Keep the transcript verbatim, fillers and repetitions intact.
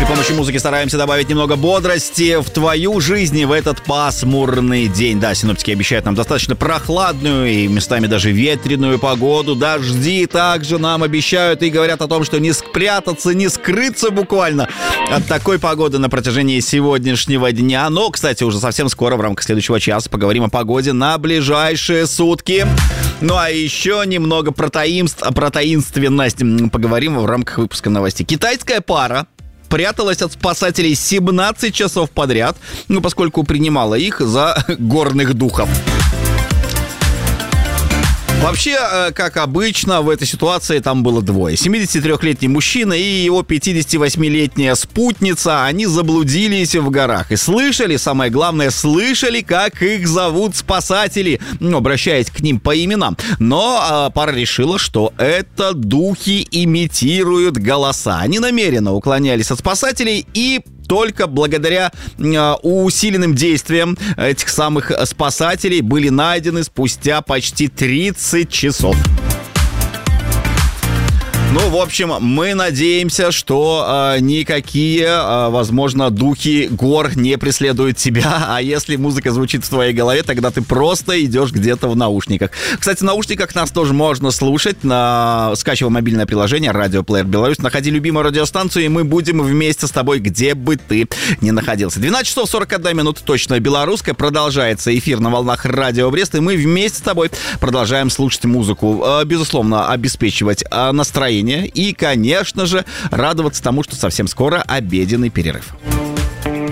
помощью музыки стараемся добавить немного бодрости в твою жизнь в этот пасмурный день. Да, синоптики обещают нам достаточно прохладную и местами даже ветреную погоду. Дожди также нам обещают и говорят о том, что не спрятаться, не скрыться буквально от такой погоды на протяжении сегодняшнего дня. Но, кстати, уже совсем скоро в рамках следующего часа поговорим о погоде на ближайшие сутки. Ну а еще немного про, таинств, про таинственность поговорим в рамках выпуска новостей. Китайская пара пряталась от спасателей семнадцать часов подряд, ну, поскольку принимала их за горных духов. Вообще, как обычно, в этой ситуации там было двое. семидесятитрёхлетний мужчина и его пятидесятивосьмилетняя спутница. Они заблудились в горах. И слышали, самое главное, слышали, как их зовут спасатели, ну, обращаясь к ним по именам. Но а, пара решила, что это духи имитируют голоса. Они намеренно уклонялись от спасателей и... Только благодаря э, усиленным действиям этих самых спасателей были найдены спустя почти тридцать часов. Ну, в общем, мы надеемся, что э, никакие, э, возможно, духи гор не преследуют тебя. А если музыка звучит в твоей голове, тогда ты просто идешь где-то в наушниках. Кстати, в наушниках нас тоже можно слушать. На... Скачивай мобильное приложение «Радио Плеер Беларусь». Находи любимую радиостанцию, и мы будем вместе с тобой, где бы ты ни находился. двенадцать часов сорок одна минута, точно белорусская. Продолжается эфир на волнах Радио Брест, и мы вместе с тобой продолжаем слушать музыку. Э, безусловно, обеспечивать э, настроение. И, конечно же, радоваться тому, что совсем скоро обеденный перерыв.